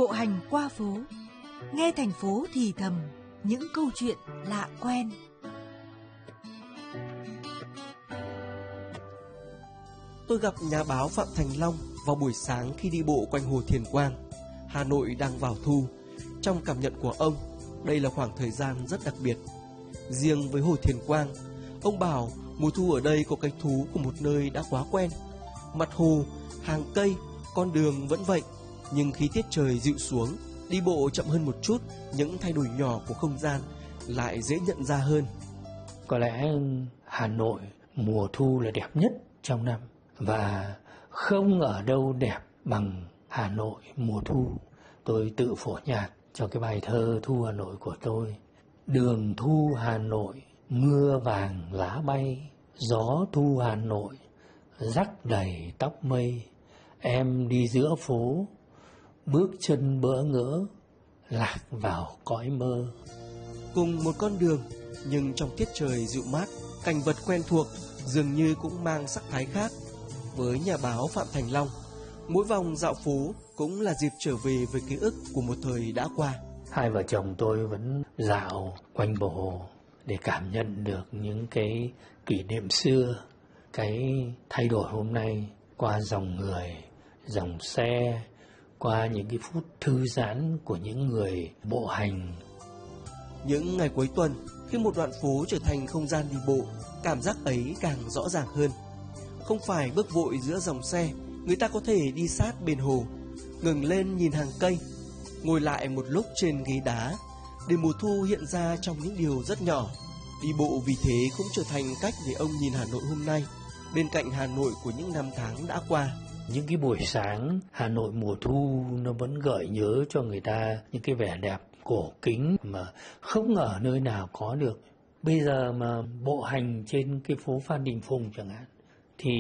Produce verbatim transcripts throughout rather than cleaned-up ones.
Bộ hành qua phố, nghe thành phố thì thầm những câu chuyện lạ quen. Tôi gặp nhà báo Phạm Thành Long vào buổi sáng khi đi bộ quanh Hồ Thiền Quang. Hà Nội đang vào thu. Trong cảm nhận của ông, đây là khoảng thời gian rất đặc biệt. Riêng với Hồ Thiền Quang, ông bảo mùa thu ở đây có cái thú của một nơi đã quá quen. Mặt hồ, hàng cây, con đường vẫn vậy, nhưng khi tiết trời dịu xuống, đi bộ chậm hơn một chút, những thay đổi nhỏ của không gian lại dễ nhận ra hơn. Có lẽ Hà Nội mùa thu là đẹp nhất trong năm, và không ở đâu đẹp bằng Hà Nội mùa thu. Tôi tự phổ nhạc cho cái bài thơ Thu Hà Nội của tôi. Đường thu Hà Nội, mưa vàng lá bay, gió thu Hà Nội, rắc đầy tóc mây. Em đi giữa phố, bước chân bỡ ngỡ, lạc vào cõi mơ. Cùng một con đường, nhưng trong tiết trời dịu mát, cảnh vật quen thuộc dường như cũng mang sắc thái khác. Với nhà báo Phạm Thành Long, mỗi vòng dạo phố cũng là dịp trở về với ký ức của một thời đã qua. Hai vợ chồng tôi vẫn dạo quanh bờ hồ để cảm nhận được những cái kỷ niệm xưa, cái thay đổi hôm nay qua dòng người, dòng xe, qua những cái phút thư giãn của những người bộ hành. Những ngày cuối tuần, khi một đoạn phố trở thành không gian đi bộ, cảm giác ấy càng rõ ràng hơn. Không phải bước vội giữa dòng xe, người ta có thể đi sát bên hồ, ngẩng lên nhìn hàng cây, ngồi lại một lúc trên ghế đá, để mùa thu hiện ra trong những điều rất nhỏ. Đi bộ vì thế cũng trở thành cách để ông nhìn Hà Nội hôm nay, bên cạnh Hà Nội của những năm tháng đã qua. Những cái buổi sáng Hà Nội mùa thu nó vẫn gợi nhớ cho người ta những cái vẻ đẹp cổ kính mà không ở nơi nào có được. Bây giờ mà bộ hành trên cái phố Phan Đình Phùng chẳng hạn, thì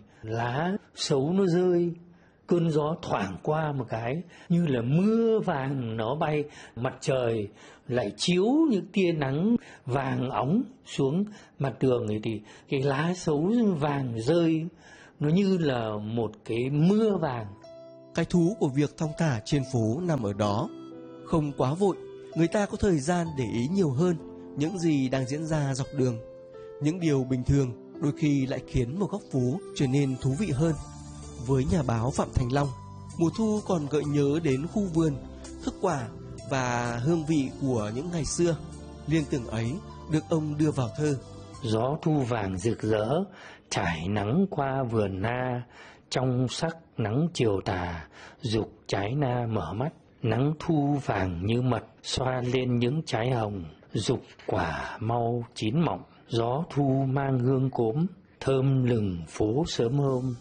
lá xấu nó rơi, cơn gió thoảng qua một cái như là mưa vàng nó bay, mặt trời lại chiếu những tia nắng vàng óng xuống mặt đường ấy, thì cái lá xấu vàng rơi nó như là một cái mưa vàng. Cái thú của việc thong thả trên phố nằm ở đó. Không quá vội, người ta có thời gian để ý nhiều hơn những gì đang diễn ra dọc đường. Những điều bình thường đôi khi lại khiến một góc phố trở nên thú vị hơn. Với nhà báo Phạm Thành Long, mùa thu còn gợi nhớ đến khu vườn, thức quả và hương vị của những ngày xưa. Liên tưởng ấy được ông đưa vào thơ. Gió thu vàng rực rỡ, trải nắng qua vườn na, trong sắc nắng chiều tà, giục trái na mở mắt. Nắng thu vàng như mật, xoa lên những trái hồng, giục quả mau chín mọng. Gió thu mang hương cốm, thơm lừng phố sớm hôm.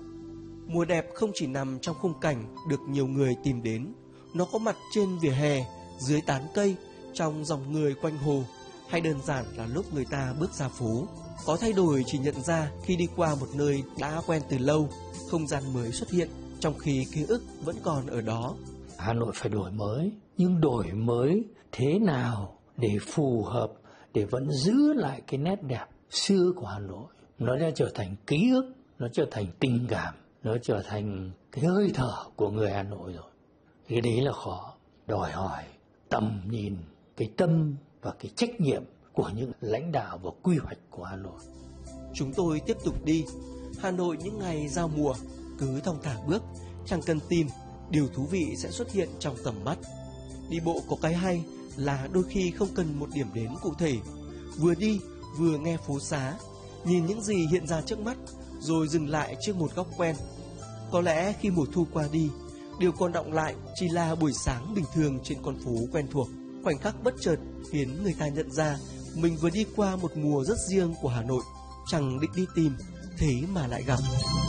Mùa đẹp không chỉ nằm trong khung cảnh được nhiều người tìm đến, nó có mặt trên vỉa hè, dưới tán cây, trong dòng người quanh hồ, hay đơn giản là lúc người ta bước ra phố. Có thay đổi chỉ nhận ra khi đi qua một nơi đã quen từ lâu, không gian mới xuất hiện, trong khi ký ức vẫn còn ở đó. Hà Nội phải đổi mới, nhưng đổi mới thế nào để phù hợp, để vẫn giữ lại cái nét đẹp xưa của Hà Nội. Nó đã trở thành ký ức, nó trở thành tình cảm, nó trở thành cái hơi thở của người Hà Nội rồi. Cái đấy là khó, đòi hỏi tầm nhìn, cái tâm và cái trách nhiệm của những lãnh đạo và quy hoạch của Hà Nội. Chúng tôi tiếp tục đi. Hà Nội những ngày giao mùa, cứ thong thả bước, chẳng cần tìm, điều thú vị sẽ xuất hiện trong tầm mắt. Đi bộ có cái hay là đôi khi không cần một điểm đến cụ thể, vừa đi vừa nghe phố xá, nhìn những gì hiện ra trước mắt, rồi dừng lại trước một góc quen. Có lẽ khi mùa thu qua đi, điều còn đọng lại chỉ là buổi sáng bình thường trên con phố quen thuộc. Khoảnh khắc bất chợt khiến người ta nhận ra mình vừa đi qua một mùa rất riêng của Hà Nội, chẳng định đi tìm, thế mà lại gặp.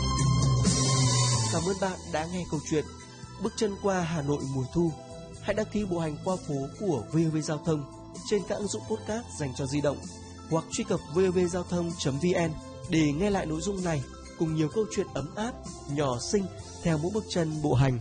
Cảm ơn bạn đã nghe câu chuyện Bước chân qua Hà Nội mùa thu. Hãy đăng ký bộ hành qua phố của vê o vê Giao thông trên các ứng dụng podcast dành cho di động, hoặc truy cập vê o vê giao thông chấm vê en để nghe lại nội dung này cùng nhiều câu chuyện ấm áp, nhỏ xinh theo mỗi bước chân bộ hành.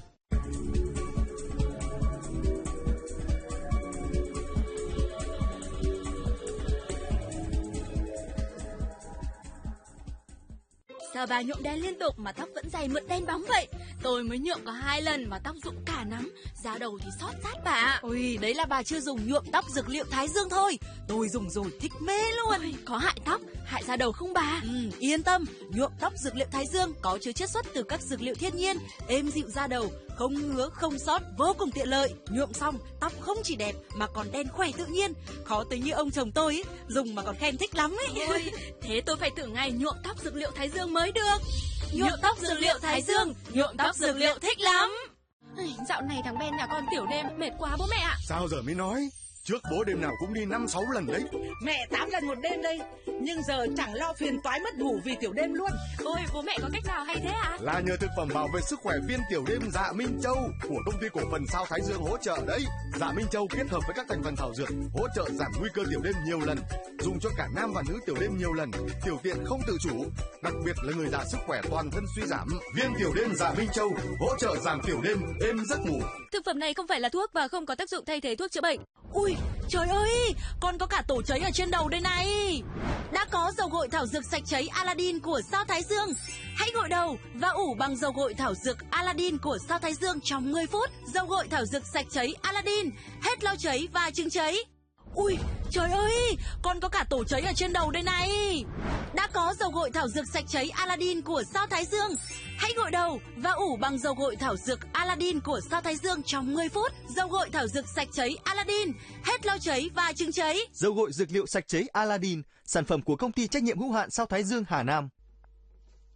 Sao bà nhuộm đen liên tục mà tóc vẫn dày mượt đen bóng vậy? Tôi mới nhuộm có hai lần mà tóc rụng cả nắm, da đầu thì xót rát bà ạ. Ôi, đấy là bà chưa dùng nhuộm tóc dược liệu Thái Dương thôi. Tôi dùng rồi thích mê luôn. Ôi, có hại tóc, hại da đầu không bà? Ừ, yên tâm, nhuộm tóc dược liệu Thái Dương có chứa chiết xuất từ các dược liệu thiên nhiên, êm dịu da đầu, không ngứa, không xót, vô cùng tiện lợi. Nhuộm xong, tóc không chỉ đẹp mà còn đen khỏe tự nhiên. Khó tính như ông chồng tôi ấy, dùng mà còn khen thích lắm ấy. Ôi, thế tôi phải thử ngày nhuộm tóc dược liệu Thái Dương mới được. Nhuộm tóc dược liệu Thái Dương, nhuộm tóc dược liệu thích lắm. Dạo này thằng Ben nhà con tiểu đêm mệt quá bố mẹ ạ. Sao giờ mới nói? Trước bố đêm nào cũng đi năm sáu lần đấy. Mẹ tám lần một đêm đây, nhưng giờ chẳng lo phiền toái mất ngủ vì tiểu đêm luôn. Ôi, bố mẹ có cách nào hay thế ạ? Là nhờ thực phẩm bảo vệ sức khỏe viên tiểu đêm Dạ Minh Châu của công ty cổ phần Sao Thái Dương hỗ trợ đấy. Dạ Minh Châu kết hợp với các thành phần thảo dược hỗ trợ giảm nguy cơ tiểu đêm nhiều lần, dùng cho cả nam và nữ tiểu đêm nhiều lần, tiểu tiện không tự chủ, đặc biệt là người già sức khỏe toàn thân suy giảm. Viên tiểu đêm Dạ Minh Châu hỗ trợ giảm tiểu đêm, êm giấc ngủ. Thực phẩm này không phải là thuốc và không có tác dụng thay thế thuốc chữa bệnh. Ui, trời ơi, con có cả tổ cháy ở trên đầu đây này. Đã có dầu gội thảo dược sạch cháy Aladdin của Sao Thái Dương. Hãy gội đầu và ủ bằng dầu gội thảo dược Aladdin của Sao Thái Dương trong mười phút. Dầu gội thảo dược sạch cháy Aladdin, hết lau cháy và chứng cháy. Ui, trời ơi, con có cả tổ cháy ở trên đầu đây này. Đã có dầu gội thảo dược sạch cháy Aladdin của Sao Thái Dương. Hãy gội đầu và ủ bằng dầu gội thảo dược Aladdin của Sao Thái Dương trong mười phút. Dầu gội thảo dược sạch cháy Aladdin, hết lau cháy và chứng cháy. Dầu gội dược liệu sạch cháy Aladdin, sản phẩm của công ty trách nhiệm hữu hạn Sao Thái Dương Hà Nam.